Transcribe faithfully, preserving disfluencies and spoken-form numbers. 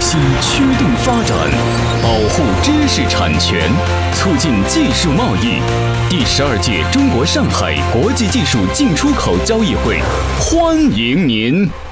心驱动发展，保护知识产权，促进技术贸易。第十二届中国上海国际技术进出口交易会，欢迎您！